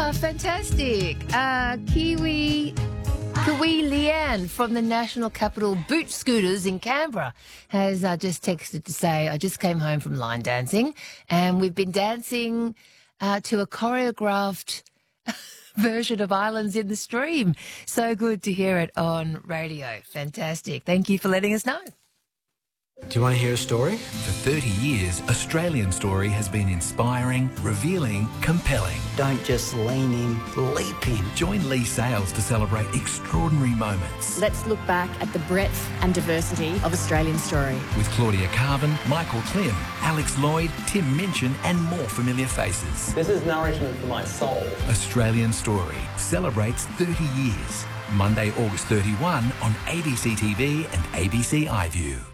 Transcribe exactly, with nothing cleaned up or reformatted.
Uh, fantastic. Uh, Kiwi... Kiwi Leanne from the National Capital Boot Scooters in Canberra has uh, just texted to say, I just came home from line dancing and we've been dancing uh, to a choreographed version of Islands in the Stream. So good to hear it on radio. Fantastic. Thank you for letting us know. Do you want to hear a story? For thirty years, Australian Story has been inspiring, revealing, compelling. Don't just lean in, leap in. Join Lee Sales to celebrate extraordinary moments. Let's look back at the breadth and diversity of Australian Story. With Claudia Carvin, Michael Klim, Alex Lloyd, Tim Minchin and more familiar faces. This is nourishment for my soul. Australian Story celebrates thirty years. Monday, August thirty-first on A B C T V and A B C iView.